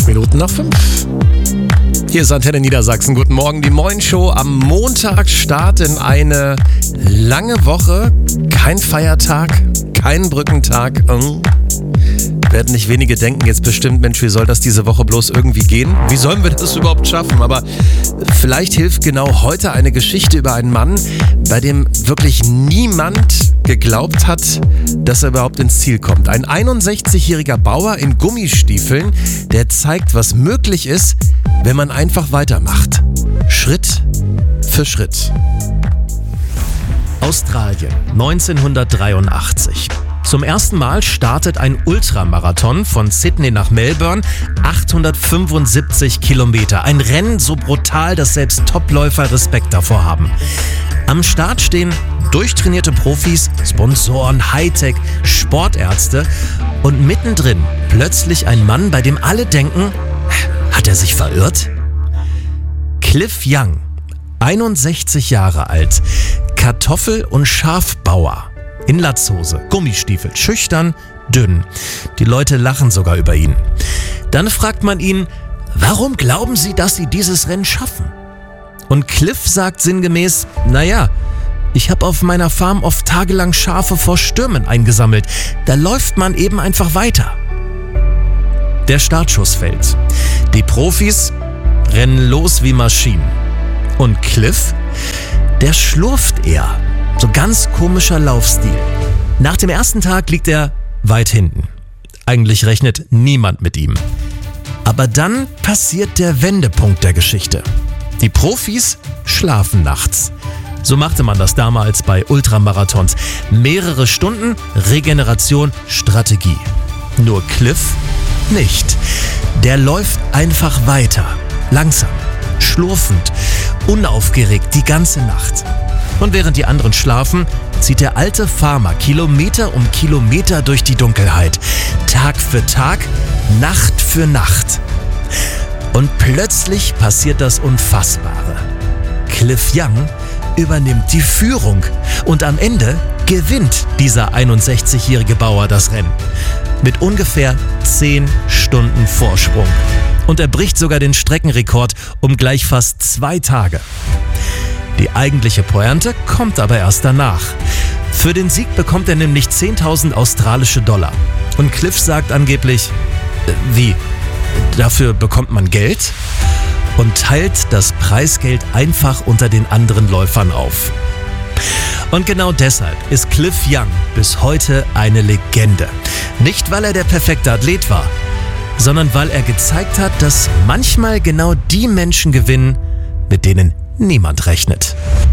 Minuten nach 5. Hier ist Antenne Niedersachsen. Guten Morgen, die Morgenshow am Montag startet in eine lange Woche. Kein Feiertag, kein Brückentag. Werden nicht wenige denken jetzt bestimmt, Mensch, wie soll das diese Woche bloß irgendwie gehen? Wie sollen wir das überhaupt schaffen? Aber vielleicht hilft genau heute eine Geschichte über einen Mann, bei dem wirklich niemand geglaubt hat, dass er überhaupt ins Ziel kommt. Ein 61-jähriger Bauer in Gummistiefeln, der zeigt, was möglich ist, wenn man einfach weitermacht. Schritt für Schritt. Australien, 1983. Zum ersten Mal startet ein Ultramarathon von Sydney nach Melbourne, 875 Kilometer. Ein Rennen so brutal, dass selbst Topläufer Respekt davor haben. Am Start stehen durchtrainierte Profis, Sponsoren, Hightech, Sportärzte und mittendrin plötzlich ein Mann, bei dem alle denken, hat er sich verirrt? Cliff Young, 61 Jahre alt, Kartoffel- und Schafbauer. In Latzhose, Gummistiefel, schüchtern, dünn. Die Leute lachen sogar über ihn. Dann fragt man ihn, warum glauben Sie, dass Sie dieses Rennen schaffen? Und Cliff sagt sinngemäß, naja, ich habe auf meiner Farm oft tagelang Schafe vor Stürmen eingesammelt. Da läuft man eben einfach weiter. Der Startschuss fällt. Die Profis rennen los wie Maschinen. Und Cliff, der schlurft eher. So ganz komischer Laufstil. Nach dem ersten Tag liegt er weit hinten. Eigentlich rechnet niemand mit ihm. Aber dann passiert der Wendepunkt der Geschichte. Die Profis schlafen nachts. So machte man das damals bei Ultramarathons. Mehrere Stunden, Regeneration, Strategie. Nur Cliff nicht. Der läuft einfach weiter. Langsam, schlurfend, unaufgeregt die ganze Nacht. Und während die anderen schlafen, zieht der alte Farmer Kilometer um Kilometer durch die Dunkelheit. Tag für Tag, Nacht für Nacht. Und plötzlich passiert das Unfassbare. Cliff Young übernimmt die Führung. Und am Ende gewinnt dieser 61-jährige Bauer das Rennen. Mit ungefähr 10 Stunden Vorsprung. Und er bricht sogar den Streckenrekord um gleich fast 2 Tage. Die eigentliche Pointe kommt aber erst danach. Für den Sieg bekommt er nämlich 10.000 australische Dollar. Und Cliff sagt angeblich, wie? Dafür bekommt man Geld? Und teilt das Preisgeld einfach unter den anderen Läufern auf. Und genau deshalb ist Cliff Young bis heute eine Legende. Nicht, weil er der perfekte Athlet war, sondern weil er gezeigt hat, dass manchmal genau die Menschen gewinnen, mit denen niemand rechnet.